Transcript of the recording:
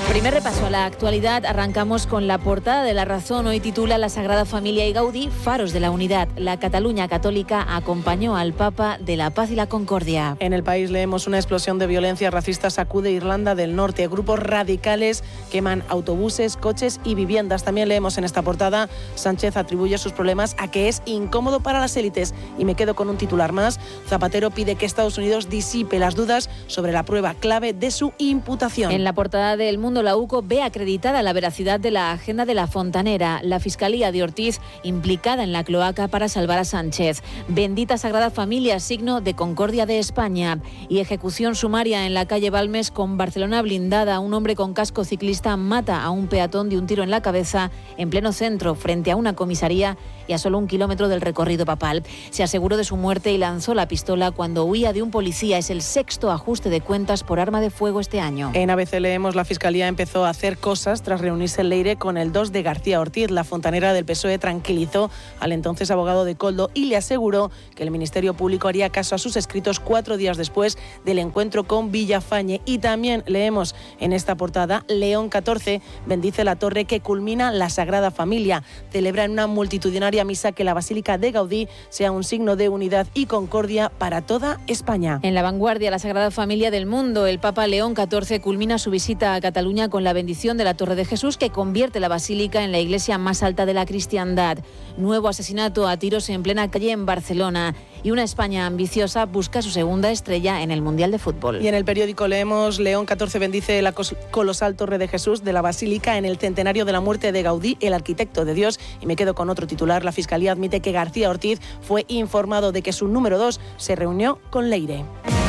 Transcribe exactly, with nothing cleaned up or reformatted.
Primer repaso a la actualidad, arrancamos con la portada de La Razón. Hoy titula La Sagrada Familia y Gaudí, faros de la unidad. La Cataluña católica acompañó al Papa de la paz y la concordia. En El País leemos una explosión de violencia racista sacude Irlanda del Norte. Grupos radicales queman autobuses, coches y viviendas. También leemos en esta portada, Sánchez atribuye sus problemas a que es incómodo para las élites. Y me quedo con un titular más. Zapatero pide que Estados Unidos disipe las dudas sobre la prueba clave de su imputación. En la portada de El Mundo, la UCO ve acreditada la veracidad de la agenda de la Fontanera. La Fiscalía de Ortiz implicada en la cloaca para salvar a Sánchez. Bendita Sagrada Familia, signo de concordia de España. Y ejecución sumaria en la calle Balmes con Barcelona blindada. Un hombre con casco ciclista mata a un peatón de un tiro en la cabeza en pleno centro, frente a una comisaría y a solo un kilómetro del recorrido papal. Se aseguró de su muerte y lanzó la pistola cuando huía de un policía. Es el sexto ajuste de cuentas por arma de fuego este año. En A B C leemos, la Fiscalía empezó a hacer cosas tras reunirse en Leire con el dos de García Ortiz. La fontanera del P S O E tranquilizó al entonces abogado de Koldo y le aseguró que el Ministerio Público haría caso a sus escritos cuatro días después del encuentro con Villafañe. Y también leemos en esta portada, León catorce bendice la torre que culmina la Sagrada Familia. Celebra en una multitudinaria misa que la Basílica de Gaudí sea un signo de unidad y concordia para toda España. En La Vanguardia, la Sagrada Familia del Mundo, el Papa León catorce culmina su visita a Cataluña con la bendición de la Torre de Jesús, que convierte la basílica en la iglesia más alta de la cristiandad. Nuevo asesinato a tiros en plena calle en Barcelona. Y una España ambiciosa busca su segunda estrella en el Mundial de Fútbol. Y en el periódico leemos, León catorce bendice la colosal Torre de Jesús de la Basílica en el centenario de la muerte de Gaudí, el arquitecto de Dios. Y me quedo con otro titular, la Fiscalía admite que García Ortiz fue informado de que su número dos se reunió con Leire.